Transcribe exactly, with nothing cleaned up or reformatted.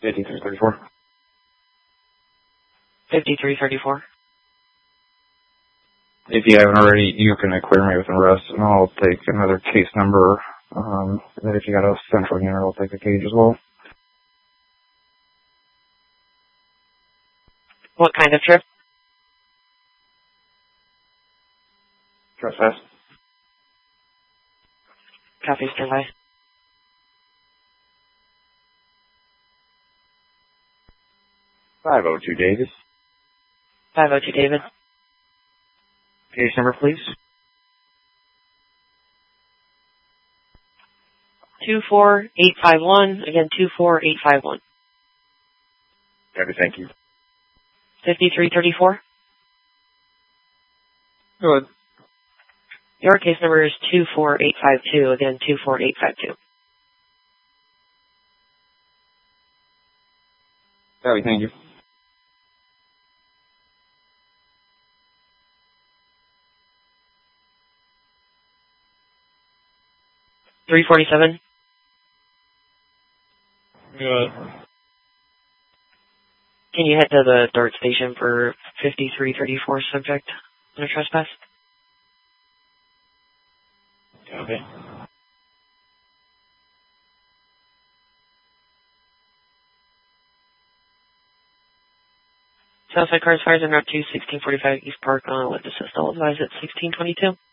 fifty-three thirty-four. fifty-three thirty-four. If you haven't already, you can clear me with an arrest, and I'll take another case number. Um, and then if you got a central unit, I'll take a cage as well. What kind of trip? Trespass. Copy, standby. five oh two David. five oh two David. Case number, please. two four eight five one. Again, two four eight five one. Copy, thank you. fifty-three thirty-four. Go ahead. Your case number is two four eight five two. Again, two four eight five two. Copy, thank you. three forty-seven. Good. Can you head to the DART station for fifty-three thirty-four subject on a trespass? Okay. Southside Cars fires in Route two, sixteen forty-five East Park on with the system advised at sixteen twenty-two.